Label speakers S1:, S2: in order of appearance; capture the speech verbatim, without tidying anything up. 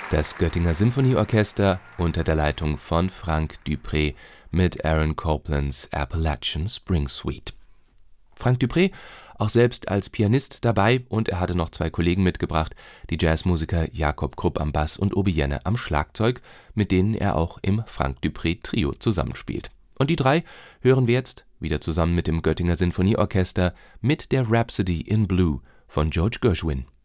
S1: Das Göttinger Symphonieorchester unter der Leitung von Frank Dupré mit Aaron Coplands Appalachian Spring Suite. Frank Dupré auch selbst als Pianist dabei, und er hatte noch zwei Kollegen mitgebracht, die Jazzmusiker Jakob Krupp am Bass und Obi Jenne am Schlagzeug, mit denen er auch im Frank-Dupré-Trio zusammenspielt. Und die drei hören wir jetzt, wieder zusammen mit dem Göttinger Sinfonieorchester, mit der Rhapsody in Blue von George Gershwin.